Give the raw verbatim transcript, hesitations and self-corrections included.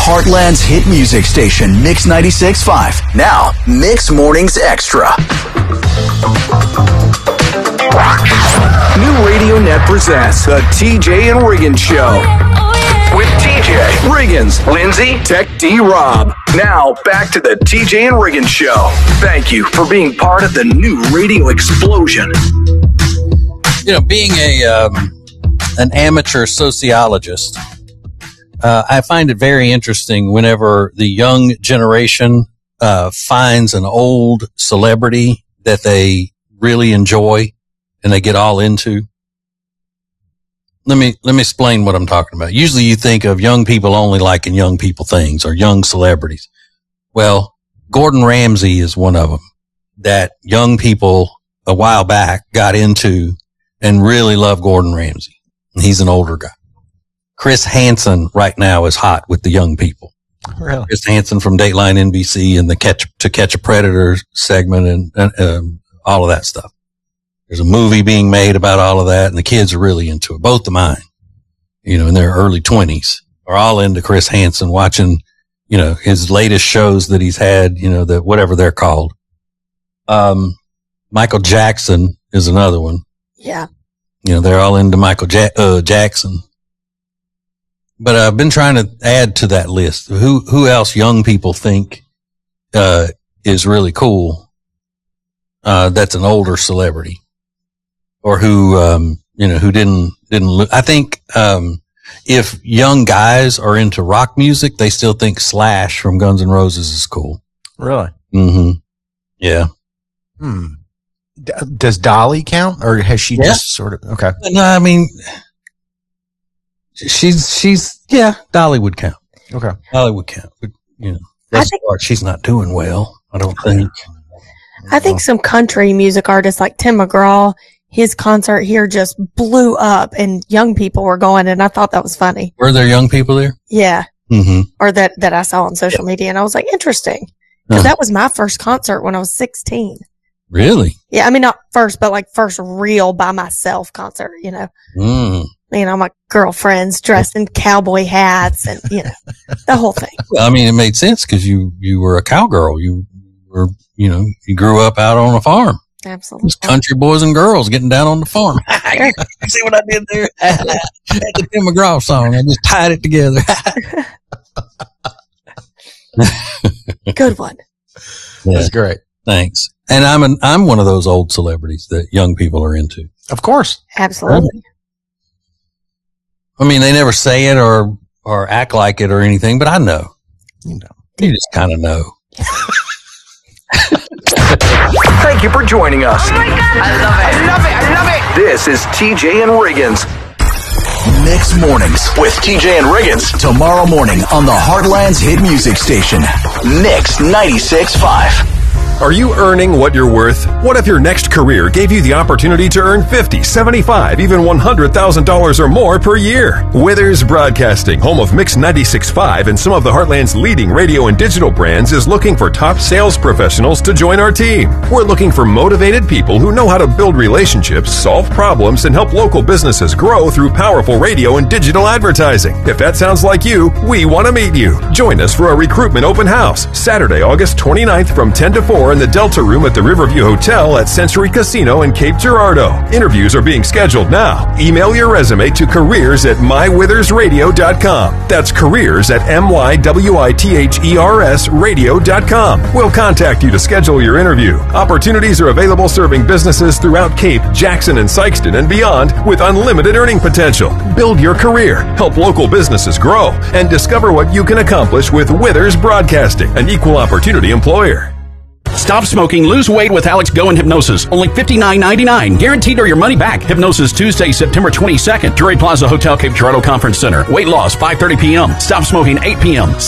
Heartland's hit music station, Mix ninety-six point five. Now, Mix Mornings Extra. New Radio Net presents the T J and Riggins Show. With T J, Riggins, Lindsay, Tech D, Rob. Now, back to the T J and Riggins Show. Thank you for being part of the new radio explosion. You know, being a um, an amateur sociologist, uh, I find it very interesting whenever the young generation uh, finds an old celebrity that they really enjoy and they get all into. Let me, let me explain what I'm talking about. Usually you think of young people only liking young people things or young celebrities. Well, Gordon Ramsay is one of them that young people a while back got into and really love Gordon Ramsay. He's an older guy. Chris Hansen right now is hot with the young people. Really? Chris Hansen from Dateline N B C and the Catch, To Catch a Predator segment and, and um, all of that stuff. There's a movie being made about all of that, and the kids are really into it. Both of mine, you know, in their early twenties, are all into Chris Hansen, watching, you know, his latest shows that he's had, you know, that whatever they're called. Um, Michael Jackson is another one. Yeah. You know, they're all into Michael ja- uh, Jackson. But I've been trying to add to that list. Who, who else young people think, uh, is really cool? Uh, that's an older celebrity. Or who, um, you know, who didn't, didn't look. I think, um, if young guys are into rock music, they still think Slash from Guns N' Roses is cool. Really? Mm-hmm. Yeah. Hmm. D- does Dolly count, or has she Yeah. just sort of, okay. No, I mean, she's, she's, yeah, Dolly would count. Okay. Dolly would count. But, you know, I that's think- the part she's not doing well, I don't think. I think some country music artists like Tim McGraw, his concert here just blew up and young people were going, and I thought that was funny. Were there young people there? Yeah. Mm-hmm. Or that, that I saw on social media, and I was like, interesting. Cause Huh. that was my first concert when I was sixteen. Really? Yeah. I mean, not first, but like first real by myself concert, you know, Mm. you know, my girlfriends dressed in cowboy hats and, you know, the whole thing. Well, I mean, it made sense because you, you were a cowgirl. You were, you know, you grew up out on a farm. Absolutely. Just country boys and girls getting down on the farm. You see what I did there? That's the Tim McGraw song. I just tied it together. Good one. Yeah, That's great. thanks. And I'm an, I'm one of those old celebrities that young people are into. Of course. Absolutely. I mean, they never say it or, or act like it or anything, but I know. You know. You just kind of know. Thank you for joining us. Oh my God. I love it. I love it. I love it. This is T J and Riggins. Mix Mornings with T J and Riggins. Tomorrow morning on the Heartland's hit music station, Mix ninety-six point five. Are you earning what you're worth? What if your next career gave you the opportunity to earn fifty, seventy-five, even one hundred thousand dollars or more per year? Withers Broadcasting, home of Mix ninety-six point five and some of the Heartland's leading radio and digital brands, is looking for top sales professionals to join our team. We're looking for motivated people who know how to build relationships, solve problems, and help local businesses grow through powerful radio and digital advertising. If that sounds like you, we want to meet you. Join us for a recruitment open house, Saturday, August twenty-ninth from ten to four in the Delta Room at the Riverview Hotel at Century Casino in Cape Girardeau. Interviews are being scheduled now. Email your resume to careers at my withers radio dot com. That's careers at M Y W I T H E R S radio dot com. We'll contact you to schedule your interview. Opportunities are available serving businesses throughout Cape, Jackson, and Sykeston and beyond with unlimited earning potential. Build your career, help local businesses grow, and discover what you can accomplish with Withers Broadcasting, an equal opportunity employer. Stop smoking, lose weight with Alex Go and Hypnosis. Only fifty-nine ninety-nine. Guaranteed or your money back. Hypnosis Tuesday, September twenty-second. Drury Plaza Hotel, Cape Girardeau Conference Center. Weight loss, five thirty p.m. Stop smoking, eight p.m.